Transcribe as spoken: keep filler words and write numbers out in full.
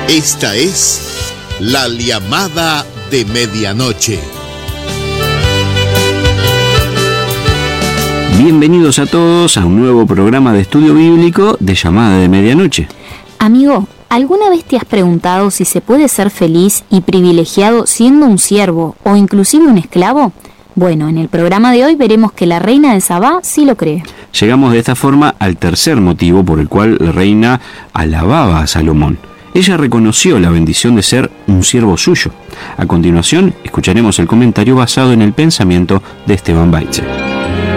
Esta es la llamada de medianoche. Bienvenidos a todos a un nuevo programa de estudio bíblico de Llamada de Medianoche. Amigo, ¿alguna vez te has preguntado si se puede ser feliz y privilegiado siendo un siervo o inclusive un esclavo? Bueno, en el programa de hoy veremos que la reina de Sabá sí lo cree. Llegamos de esta forma al tercer motivo por el cual la reina alababa a Salomón. Ella reconoció la bendición de ser un siervo suyo. A continuación, escucharemos el comentario basado en el pensamiento de Esteban Baitze.